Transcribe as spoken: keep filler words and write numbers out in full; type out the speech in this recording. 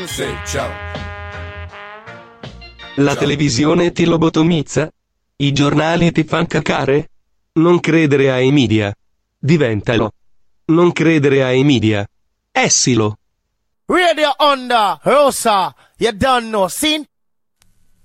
Say ciao. La Ciao. televisione ti lobotomizza? I giornali ti fan cacare? Non credere ai media. Diventalo. Non credere ai media. Essilo. Radio under, Rosa, you done know, seen?